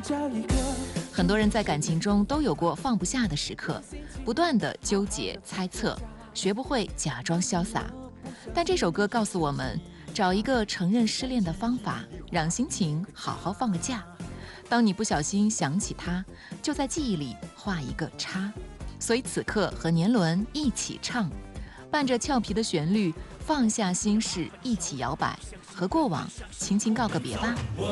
很多人在感情中都有过放不下的时刻，不断的纠结猜测，学不会假装潇洒。但这首歌告诉我们，找一个承认失恋的方法，让心情好好放个假。当你不小心想起他，就在记忆里画一个叉。所以此刻和年轮一起唱，伴着俏皮的旋律，放下心事一起摇摆，和过往轻轻告个别吧。